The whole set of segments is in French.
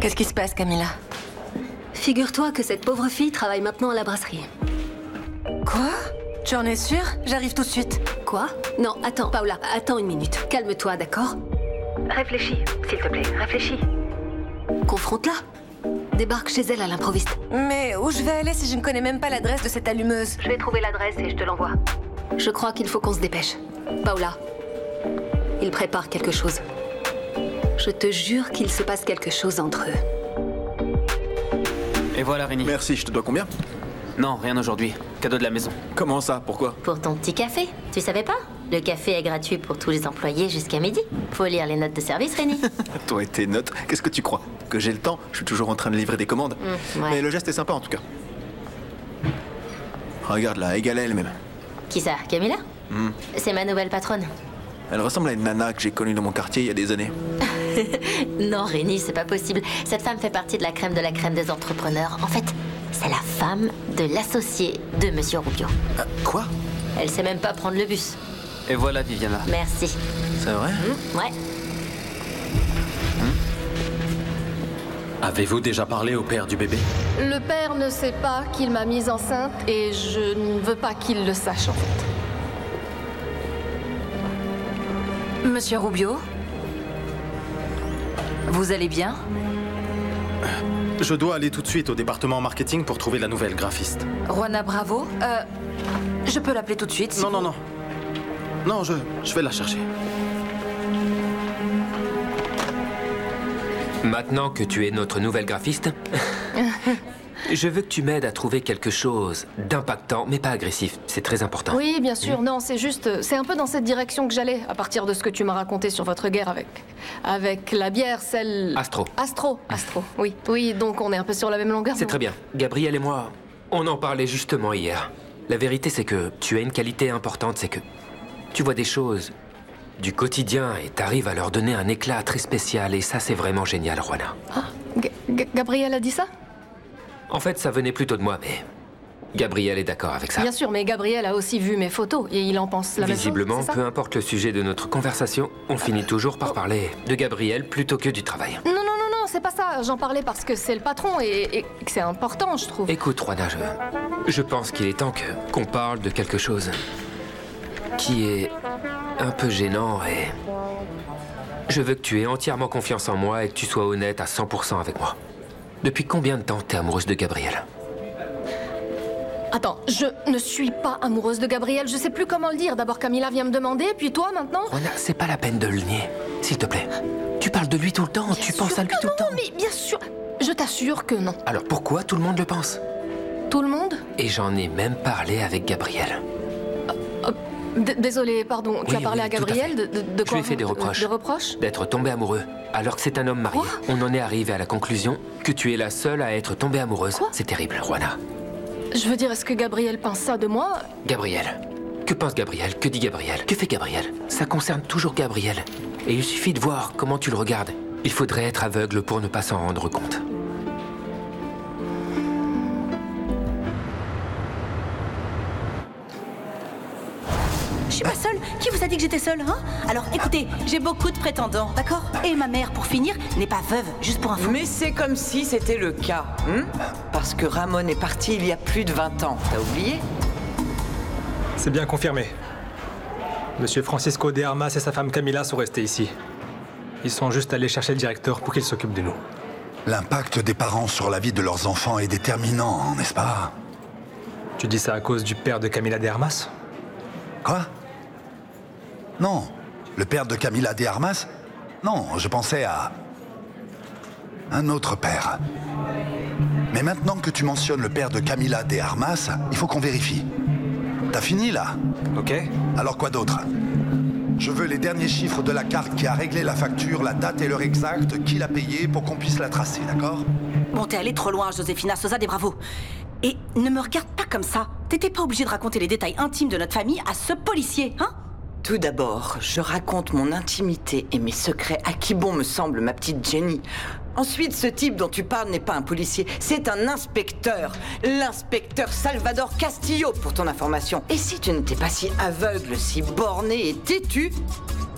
Qu'est-ce qui se passe, Camilla? Figure-toi que cette pauvre fille travaille maintenant à la brasserie. Quoi? Tu en es sûre? J'arrive tout de suite. Quoi? Non, attends, Paula, attends une minute. Calme-toi, d'accord? Réfléchis, s'il te plaît, réfléchis. Confronte-la. Débarque chez elle à l'improviste. Mais où je vais aller si je ne connais même pas l'adresse de cette allumeuse? Je vais trouver l'adresse et je te l'envoie. Je crois qu'il faut qu'on se dépêche. Paula, il prépare quelque chose. Je te jure qu'il se passe quelque chose entre eux. Et voilà, Rémi. Merci, je te dois combien? Non, rien aujourd'hui. Cadeau de la maison. Comment ça? Pourquoi? Pour ton petit café. Tu savais pas? Le café est gratuit pour tous les employés jusqu'à midi. Faut lire les notes de service, Rémi. Toi et tes notes, qu'est-ce que tu crois? Que j'ai le temps? Je suis toujours en train de livrer des commandes. Ouais. Mais le geste est sympa en tout cas. Regarde là, égale à elle-même. Qui ça? Camilla? C'est ma nouvelle patronne. Elle ressemble à une nana que j'ai connue dans mon quartier il y a des années. Non, Rémi, c'est pas possible. Cette femme fait partie de la crème des entrepreneurs. En fait, c'est la femme de l'associé de Monsieur Rubio. Quoi? Elle sait même pas prendre le bus. Et voilà, Viviana. Merci. C'est vrai? Ouais. Avez-vous déjà parlé au père du bébé? Le père ne sait pas qu'il m'a mise enceinte et je ne veux pas qu'il le sache en fait. Monsieur Rubio? Vous allez bien? Je dois aller tout de suite au département marketing pour trouver la nouvelle graphiste. Juana Bravo? Je peux l'appeler tout de suite? Non, non, non. Non, je vais la chercher. Maintenant que tu es notre nouvelle graphiste, je veux que tu m'aides à trouver quelque chose d'impactant, mais pas agressif. C'est très important. Oui, bien sûr. Non, c'est juste... C'est un peu dans cette direction que j'allais, à partir de ce que tu m'as raconté sur votre guerre avec la bière, celle... Astro. Astro, oui. Oui, donc on est un peu sur la même longueur. C'est très bien. Gabriel et moi, on en parlait justement hier. La vérité, c'est que tu as une qualité importante, c'est que tu vois des choses du quotidien et t'arrives à leur donner un éclat très spécial. Et ça, c'est vraiment génial, Juana. Ah, Gabriel a dit ça? En fait, ça venait plutôt de moi, mais Gabriel est d'accord avec ça. Bien sûr, mais Gabriel a aussi vu mes photos et il en pense la même chose. Visiblement, c'est ça? peu importe le sujet de notre conversation, on finit toujours par parler de Gabriel plutôt que du travail. Non, c'est pas ça. J'en parlais parce que c'est le patron et que c'est important, je trouve. Écoute, Juana, je pense qu'il est temps qu'on parle de quelque chose qui est un peu gênant et... Je veux que tu aies entièrement confiance en moi et que tu sois honnête à 100% avec moi. Depuis combien de temps t'es amoureuse de Gabriel? Attends, je ne suis pas amoureuse de Gabriel. Je sais plus comment le dire. D'abord, Camilla vient me demander, puis toi, maintenant? Juana, c'est pas la peine de le nier. S'il te plaît. Tu parles de lui tout le temps, tu penses à lui tout le temps. Mais bien sûr, je t'assure que non. Alors pourquoi tout le monde le pense? Tout le monde? Et j'en ai même parlé avec Gabriel. Désolé, pardon. Tu as parlé à tout Gabriel fait. de quoi? Je lui ai fait des reproches. Des reproches? D'être tombé amoureux, alors que c'est un homme marié. Quoi? On en est arrivé à la conclusion que tu es la seule à être tombée amoureuse. Quoi? C'est terrible, Juana. Je veux dire, est-ce que Gabriel pense ça de moi? Gabriel. Que pense Gabriel? Que dit Gabriel? Que fait Gabriel? Ça concerne toujours Gabriel. Et il suffit de voir comment tu le regardes. Il faudrait être aveugle pour ne pas s'en rendre compte. Je suis pas seule. Qui vous a dit que j'étais seule, hein? Alors écoutez, j'ai beaucoup de prétendants, d'accord? Et ma mère, pour finir, n'est pas veuve, juste pour info. Mais c'est comme si c'était le cas, Parce que Ramon est parti il y a plus de 20 ans. T'as oublié? C'est bien confirmé. Monsieur Francisco de Armas et sa femme Camilla sont restés ici. Ils sont juste allés chercher le directeur pour qu'il s'occupe de nous. L'impact des parents sur la vie de leurs enfants est déterminant, n'est-ce pas? Tu dis ça à cause du père de Camilla de Armas? Quoi? Non. Le père de Camilla de Armas? Non, je pensais à... un autre père. Mais maintenant que tu mentionnes le père de Camilla de Armas, il faut qu'on vérifie. T'as fini, là? Ok. Alors quoi d'autre? Je veux les derniers chiffres de la carte qui a réglé la facture, la date et l'heure exacte, qui l'a payée pour qu'on puisse la tracer, d'accord? Bon, t'es allée trop loin, Josefina Sosa des Bravo. Et ne me regarde pas comme ça. T'étais pas obligée de raconter les détails intimes de notre famille à ce policier, hein? Tout d'abord, je raconte mon intimité et mes secrets à qui bon me semble, ma petite Jenny. Ensuite, ce type dont tu parles n'est pas un policier, c'est un inspecteur. L'inspecteur Salvador Castillo, pour ton information. Et si tu n'étais pas si aveugle, si borné et têtu,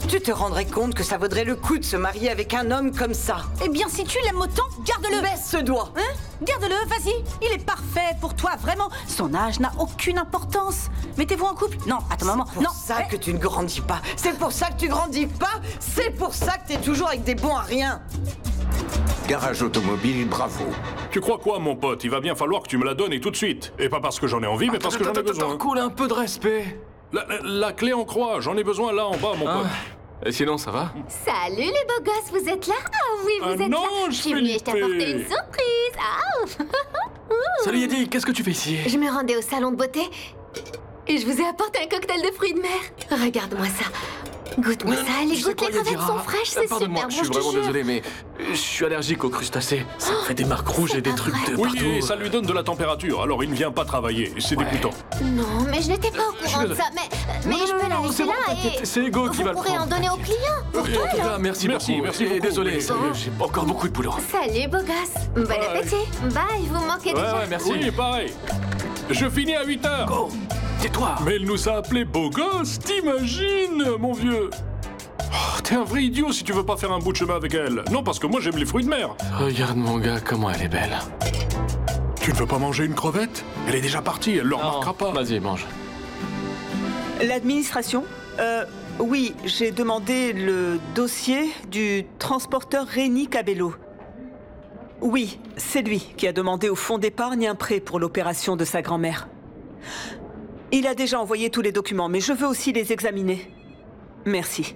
Tu te rendrais compte que ça vaudrait le coup de se marier avec un homme comme ça? Eh bien, si tu l'aimes autant, garde-le. Baisse ce doigt. Hein? Garde-le, vas-y. Il est parfait pour toi, vraiment. Son âge n'a aucune importance. Mettez-vous en couple. Non, attends, maman. C'est pour ça que tu ne grandis pas. C'est pour ça que tu grandis pas. C'est pour ça que t'es toujours avec des bons à rien. Garage automobile, bravo. Tu crois quoi, mon pote? Il va bien falloir que tu me la donnes et tout de suite. Et pas parce que j'en ai envie, mais parce que j'en ai besoin. Cool, un peu de respect. La clé en croix, j'en ai besoin là en bas, mon pote. Et sinon, ça va? Salut les beaux gosses, vous êtes là? Ah oui, vous êtes là. Je suis venue t'apporter une surprise. Ah. Salut Yedi, qu'est-ce que tu fais ici? Je me rendais au salon de beauté et je vous ai apporté un cocktail de fruits de mer. Regarde-moi ça. Goûte-moi ça, les crevettes sont fraîches, c'est super bon, je suis vraiment désolé, mais je suis allergique aux crustacés. Ça me fait des marques rouges et des trucs de partout. Oui, et ça lui donne de la température, alors il ne vient pas travailler. C'est dégoûtant. Non, mais je n'étais pas au courant de ça. Mais je peux la laisser là et... C'est Ego qui va le prendre. Vous pourrez en donner aux clients. Pour toi, en tout cas, merci beaucoup. Et désolé, j'ai encore beaucoup de boulot. Salut, beau gosse. Bon appétit. Bye, vous manquez déjà. Ouais, merci. Oui, pareil. Je finis à 8h. Go, tais-toi. Mais elle nous a appelé beau gosse, t'imagines, mon vieux? Oh, t'es un vrai idiot si tu veux pas faire un bout de chemin avec elle. Non, parce que moi j'aime les fruits de mer. Regarde mon gars, comment elle est belle. Tu ne veux pas manger une crevette? Elle est déjà partie, elle le remarquera pas. Vas-y, mange. L'administration? Oui, j'ai demandé le dossier du transporteur Rémi Cabello. Oui, c'est lui qui a demandé au fonds d'épargne un prêt pour l'opération de sa grand-mère. Il a déjà envoyé tous les documents, mais je veux aussi les examiner. Merci.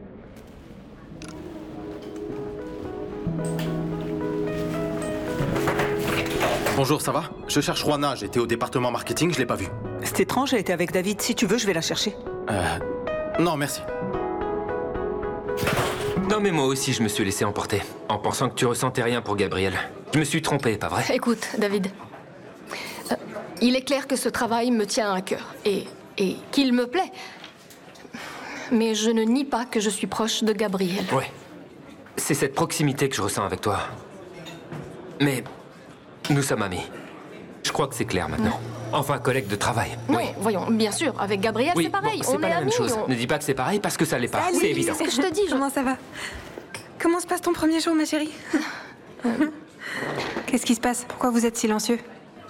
Bonjour, ça va? Je cherche Juana, j'étais au département marketing, je l'ai pas vue. C'est étrange, elle était avec David. Si tu veux, je vais la chercher. Non, merci. Non mais moi aussi je me suis laissé emporter, en pensant que tu ressentais rien pour Gabriel. Je me suis trompé, pas vrai? Écoute, David. Il est clair que ce travail me tient à cœur et qu'il me plaît. Mais je ne nie pas que je suis proche de Gabriel. Ouais. C'est cette proximité que je ressens avec toi. Mais nous sommes amis. Je crois que c'est clair maintenant. Enfin, collègues de travail. Non, voyons, bien sûr, avec Gabriel, oui, c'est pareil. Bon, c'est pas la même chose. Ne dis pas que c'est pareil parce que ça l'est pas. C'est évident. C'est ce que je te dis. Comment ça va? Comment se passe ton premier jour, ma chérie? Qu'est-ce qui se passe? Pourquoi vous êtes silencieux?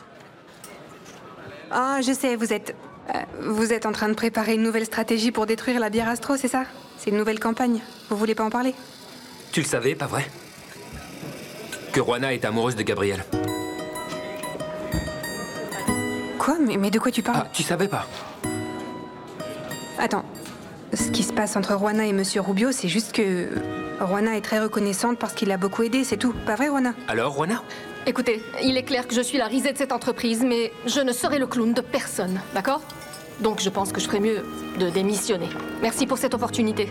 Ah, je sais, vous êtes en train de préparer une nouvelle stratégie pour détruire la bière Astro, c'est ça? C'est une nouvelle campagne. Vous voulez pas en parler? Tu le savais, pas vrai? Que Juana est amoureuse de Gabriel. Quoi? Mais de quoi tu parles? Ah, tu savais pas? Attends. Ce qui se passe entre Juana et Monsieur Rubio, c'est juste que... Juana est très reconnaissante parce qu'il l'a beaucoup aidé, c'est tout. Pas vrai, Juana? Alors, Juana? Écoutez, il est clair que je suis la risée de cette entreprise, mais je ne serai le clown de personne, d'accord? Donc je pense que je ferais mieux de démissionner. Merci pour cette opportunité.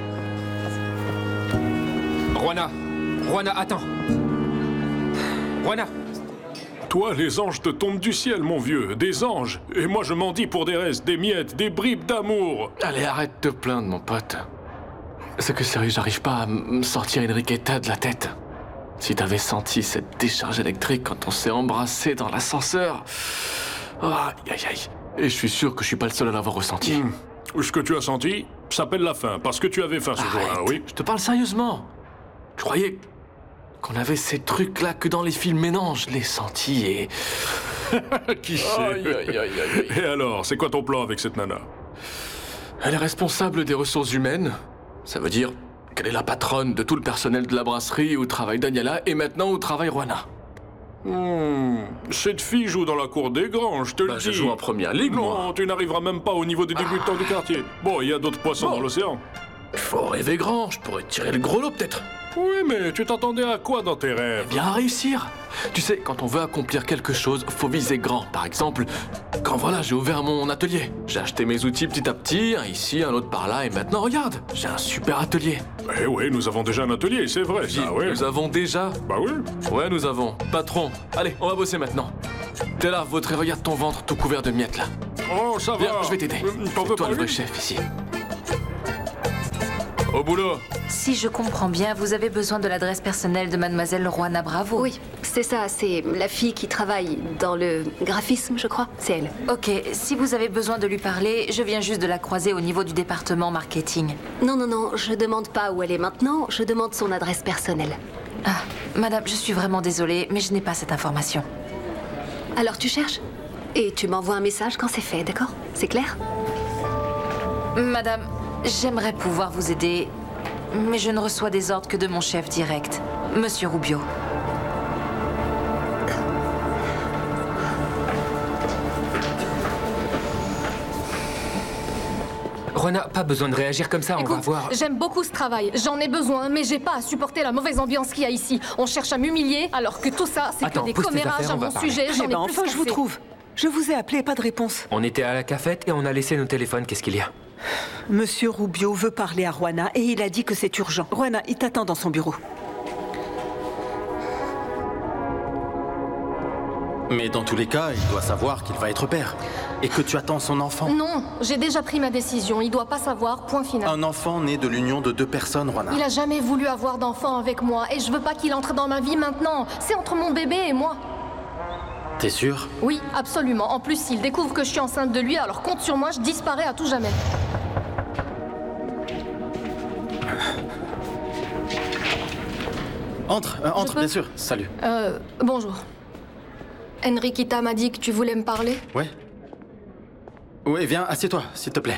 Juana, attends. Juana. Toi, les anges te tombent du ciel, mon vieux. Des anges. Et moi, je m'en dis pour des restes, des miettes, des bribes d'amour. Allez, arrête de te plaindre, mon pote. C'est que sérieux, j'arrive pas à me sortir Enriqueta de la tête. Si t'avais senti cette décharge électrique quand on s'est embrassé dans l'ascenseur... Oh, aïe, aïe, aïe. Et je suis sûr que je suis pas le seul à l'avoir ressenti. Ce que tu as senti s'appelle la faim, parce que tu avais faim ce jour-là, oui. Je te parle sérieusement. Je croyais qu'on avait ces trucs-là que dans les films, mais non, je l'ai senti et... Qui sait? Aïe, aïe, aïe, aïe. Et alors, c'est quoi ton plan avec cette nana? Elle est responsable des ressources humaines. Ça veut dire qu'elle est la patronne de tout le personnel de la brasserie où travaille Daniela et maintenant où travaille Juana. Cette fille joue dans la cour des grands, je te le dis. Je joue en première ligue, moi. Non, tu n'arriveras même pas au niveau des débutants du quartier. Bon, il y a d'autres poissons dans l'océan. Faut rêver grand, je pourrais tirer le gros lot peut-être. Oui, mais tu t'attendais à quoi dans tes rêves? Bien à réussir. Tu sais, quand on veut accomplir quelque chose, faut viser grand. Par exemple, quand voilà, j'ai ouvert mon atelier. J'ai acheté mes outils petit à petit, un ici, un autre par là, et maintenant, regarde, j'ai un super atelier. Eh oui, nous avons déjà un atelier, c'est vrai, ça, oui. Nous avons déjà? Bah oui. Ouais, nous avons. Patron, allez, on va bosser maintenant. T'es là, votre et regarde ton ventre tout couvert de miettes, là. Oh, ça va. Viens, je vais t'aider. C'est toi le vrai chef, ici. Au boulot. Si je comprends bien, vous avez besoin de l'adresse personnelle de mademoiselle Juana Bravo. Oui, c'est ça, c'est la fille qui travaille dans le graphisme, je crois. C'est elle. Ok, si vous avez besoin de lui parler, je viens juste de la croiser au niveau du département marketing. Non, non, non, je demande pas où elle est maintenant, je demande son adresse personnelle. Ah, madame, je suis vraiment désolée, mais je n'ai pas cette information. Alors tu cherches? Et tu m'envoies un message quand c'est fait, d'accord? C'est clair? Madame, j'aimerais pouvoir vous aider, mais je ne reçois des ordres que de mon chef direct, Monsieur Rubio. Juana, pas besoin de réagir comme ça, Écoute, on va voir. J'aime beaucoup ce travail, j'en ai besoin, mais j'ai pas à supporter la mauvaise ambiance qu'il y a ici. On cherche à m'humilier, alors que tout ça, c'est que des pose tes commérages affaires, à on va mon parler. sujet, j'en ai plus Enfin, je vous qu'assez. trouve. Je vous ai appelé, pas de réponse. On était à la cafette et on a laissé nos téléphones, qu'est-ce qu'il y a? Monsieur Rubio veut parler à Juana et il a dit que c'est urgent. Juana, il t'attend dans son bureau. Mais dans tous les cas, il doit savoir qu'il va être père. Et que tu attends son enfant. Non, j'ai déjà pris ma décision, il doit pas savoir, point final. Un enfant né de l'union de deux personnes, Juana. Il a jamais voulu avoir d'enfant avec moi et je veux pas qu'il entre dans ma vie maintenant. C'est entre mon bébé et moi. T'es sûr? Oui, absolument. En plus, s'il découvre que je suis enceinte de lui, alors compte sur moi, je disparais à tout jamais. Entre, bien sûr. Salut. Bonjour. Enriquita m'a dit que tu voulais me parler. Ouais. Oui, viens, assieds-toi, s'il te plaît.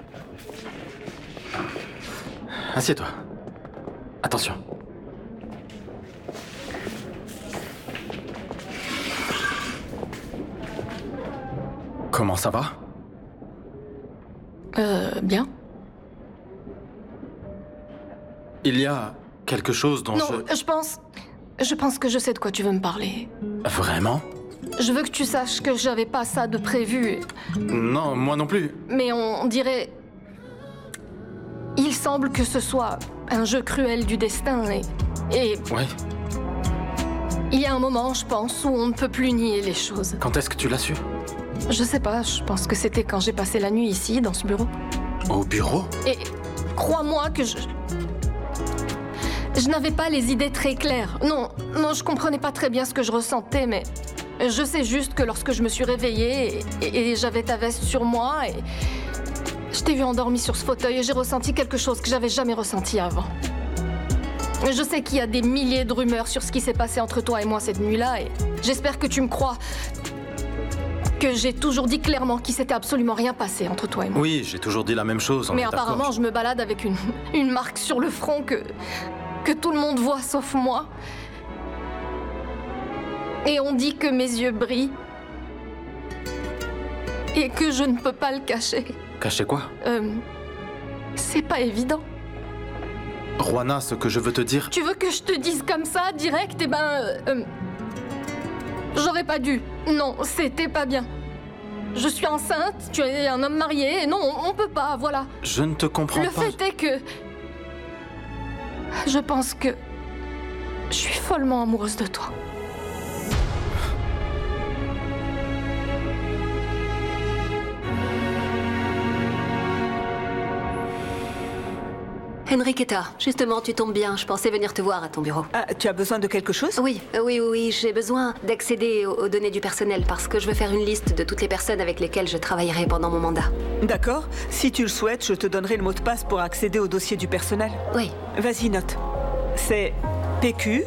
Assieds-toi. Attention. Comment ça va? Bien. Il y a quelque chose dont Non, je pense que je sais de quoi tu veux me parler. Vraiment? Je veux que tu saches que j'avais pas ça de prévu. Non, moi non plus. Mais on dirait... Il semble que ce soit un jeu cruel du destin et... Ouais. Il y a un moment, je pense, où on ne peut plus nier les choses. Quand est-ce que tu l'as su? Je sais pas, je pense que c'était quand j'ai passé la nuit ici, dans ce bureau. Au bureau? Et crois-moi que je n'avais pas les idées très claires. Non, je comprenais pas très bien ce que je ressentais, mais je sais juste que lorsque je me suis réveillée et j'avais ta veste sur moi et je t'ai vu endormie sur ce fauteuil et j'ai ressenti quelque chose que j'avais jamais ressenti avant. Je sais qu'il y a des milliers de rumeurs sur ce qui s'est passé entre toi et moi cette nuit-là et j'espère que tu me crois. Que j'ai toujours dit clairement qu'il s'était absolument rien passé entre toi et moi. Oui, j'ai toujours dit la même chose. Mais apparemment, je me balade avec une marque sur le front que tout le monde voit sauf moi. Et on dit que mes yeux brillent. Et que je ne peux pas le cacher. Cacher quoi? C'est pas évident. Juana, ce que je veux te dire... Tu veux que je te dise comme ça, direct? Eh ben... J'aurais pas dû. Non, c'était pas bien. Je suis enceinte, tu es un homme marié, et non, on peut pas, voilà. Je ne te comprends pas. Le fait est que... Je pense que... Je suis follement amoureuse de toi. Enriqueta, justement, tu tombes bien. Je pensais venir te voir à ton bureau. Ah, tu as besoin de quelque chose? Oui, j'ai besoin d'accéder aux données du personnel parce que je veux faire une liste de toutes les personnes avec lesquelles je travaillerai pendant mon mandat. D'accord. Si tu le souhaites, je te donnerai le mot de passe pour accéder au dossier du personnel. Oui. Vas-y, note. C'est PQ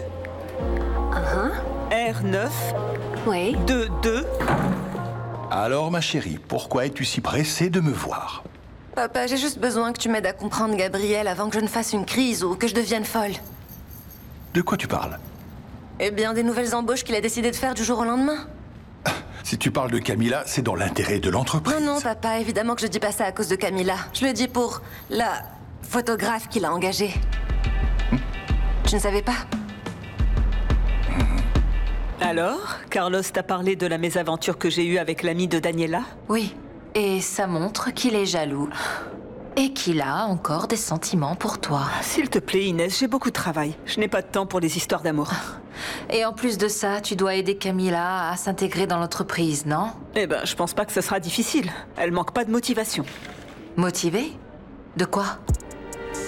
R9 oui. 22. Alors, ma chérie, pourquoi es-tu si pressée de me voir? Papa, j'ai juste besoin que tu m'aides à comprendre Gabriel avant que je ne fasse une crise ou que je devienne folle. De quoi tu parles? Eh bien, des nouvelles embauches qu'il a décidé de faire du jour au lendemain. Si tu parles de Camilla, c'est dans l'intérêt de l'entreprise. Non, papa, évidemment que je dis pas ça à cause de Camilla. Je le dis pour la photographe qu'il a engagée. Tu ne savais pas? Alors, Carlos t'a parlé de la mésaventure que j'ai eue avec l'ami de Daniela? Oui, et ça montre qu'il est jaloux. Et qu'il a encore des sentiments pour toi. S'il te plaît, Inès, j'ai beaucoup de travail. Je n'ai pas de temps pour les histoires d'amour. Et en plus de ça, tu dois aider Camilla à s'intégrer dans l'entreprise, non? Eh ben, je pense pas que ce sera difficile. Elle manque pas de motivation. Motivée? De quoi?